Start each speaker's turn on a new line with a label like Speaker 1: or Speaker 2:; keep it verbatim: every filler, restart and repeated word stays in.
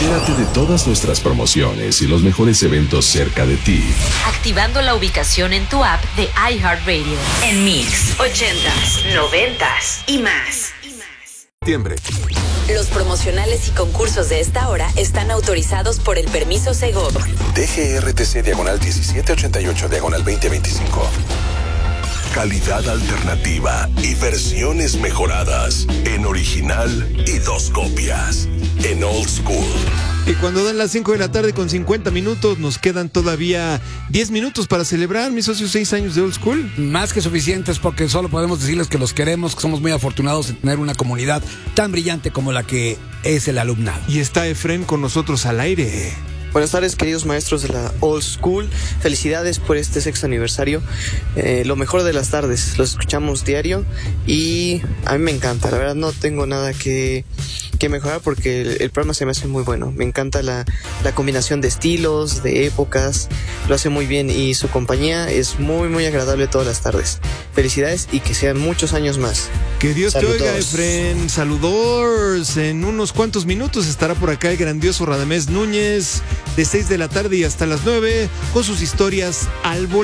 Speaker 1: Entérate de todas nuestras promociones y los mejores eventos cerca de ti.
Speaker 2: Activando la ubicación en tu app de iHeartRadio. En Mix, ochentas, noventas y más.
Speaker 3: Septiembre.
Speaker 2: Los promocionales y concursos de esta hora están autorizados por el permiso Segov.
Speaker 3: D G R T C diagonal diecisiete ochenta y ocho diagonal veinte veinticinco. Calidad alternativa y versiones mejoradas en original y dos copias en Old School.
Speaker 4: Y cuando dan las cinco de la tarde con cincuenta minutos, nos quedan todavía diez minutos para celebrar, mis socios, seis años de Old School.
Speaker 5: Más que suficientes, porque solo podemos decirles que los queremos, que somos muy afortunados de tener una comunidad tan brillante como la que es el alumnado.
Speaker 4: Y está Efren con nosotros al aire.
Speaker 6: Buenas tardes, queridos maestros de la Old School. Felicidades por este sexto aniversario. Eh, lo mejor de las tardes. Los escuchamos diario y a mí me encanta. La verdad no tengo nada que, que mejorar porque el, el programa se me hace muy bueno. Me encanta la, la combinación de estilos, de épocas. Lo hace muy bien y su compañía es muy, muy agradable todas las tardes. Felicidades y que sean muchos años más.
Speaker 4: Que Dios
Speaker 6: Saludos.
Speaker 4: te oiga, Efren. Saludos. En unos cuantos minutos estará por acá el grandioso Radamés Núñez de seis de la tarde y hasta las nueve con sus historias al volante.